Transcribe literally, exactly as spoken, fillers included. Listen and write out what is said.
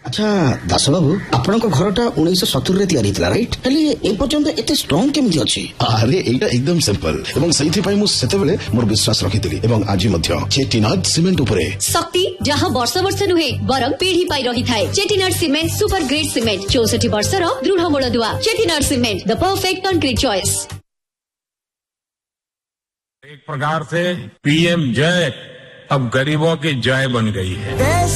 अच्छा दास बाबू आपनक घरटा उन्नीस सत्तर रे तैयारी थिला राइट हेले ए पर्यंत एते स्ट्रांग केमिति अछि? अरे एटा एकदम सिंपल एवं सही पई मु सेते बेले मोर विश्वास रखितिली एवं आज मध्य चेटिनाड सीमेंट उपरे शक्ति जहां वर्ष वर्ष नुहे बरं पीढ़ी पाई रही थाए। Chettinad cement super grade cement चौसठ वर्ष रो दृढ़ मूलदुआ। Chettinad cement the perfect concrete choice. एक प्रकार से पीएम जय अब गरीबों की जय बन गई है।